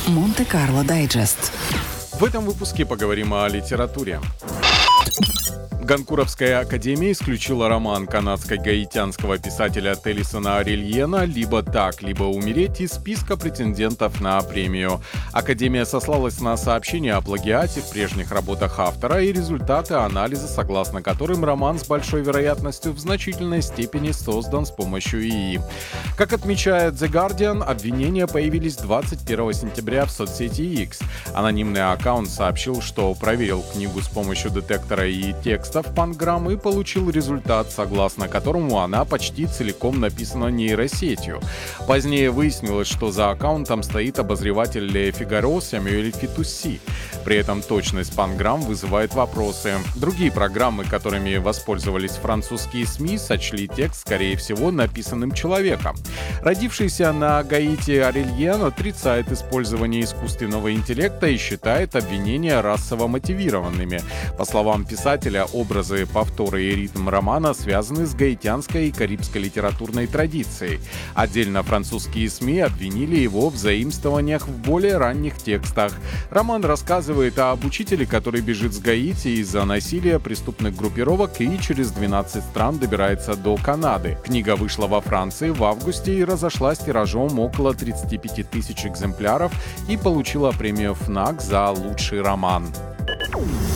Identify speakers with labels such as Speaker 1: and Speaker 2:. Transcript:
Speaker 1: Монте-Карло Дайджест.
Speaker 2: В этом выпуске поговорим о литературе. Ганкуровская академия исключила роман канадско-гаитянского писателя Теллисона Арельена «Либо так, либо умереть» из списка претендентов на премию. Академия сослалась на сообщения о плагиате в прежних работах автора и результаты анализа, согласно которым роман с большой вероятностью в значительной степени создан с помощью ИИ. Как отмечает The Guardian, обвинения появились 21 сентября в соцсети X. Анонимный аккаунт сообщил, что проверил книгу с помощью детектора ИИ текста в Панграм и получил результат, согласно которому она почти целиком написана нейросетью. Позднее выяснилось, что за аккаунтом стоит обозреватель Le Figaro Сэмюэль Фитусси. При этом точность Панграм вызывает вопросы. Другие программы, которыми воспользовались французские СМИ, сочли текст, скорее всего, написанным человеком. Родившийся на Гаити Арельен отрицает использование искусственного интеллекта и считает обвинения расово мотивированными. По словам писателя, образы, повторы и ритм романа связаны с гаитянской и карибской литературной традицией. Отдельно французские СМИ обвинили его в заимствованиях в более ранних текстах. Роман рассказывает об учителе, который бежит с Гаити из-за насилия преступных группировок и через 12 стран добирается до Канады. Книга вышла во Франции в августе и разошлась тиражом около 35 тысяч экземпляров и получила премию ФНАК за лучший роман.